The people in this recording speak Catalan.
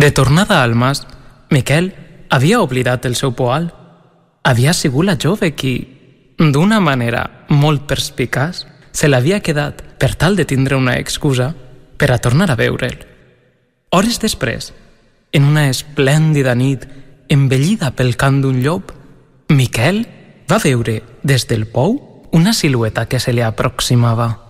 De tornada al mas, Miquel havia oblidat el seu poal. Havia sigut la jove qui, d'una manera molt perspicaç, se l'havia quedat per tal de tindre una excusa per a tornar a veure'l. Hores després, en una esplèndida nit embellida pel cant d'un llop, Miquel va veure des del pou una silueta que se li aproximava.